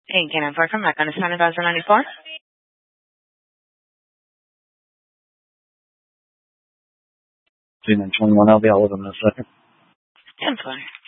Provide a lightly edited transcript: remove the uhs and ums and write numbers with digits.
Thank you. And for from Macon, 2094. 321 LB, I'll live in a second. 10 4.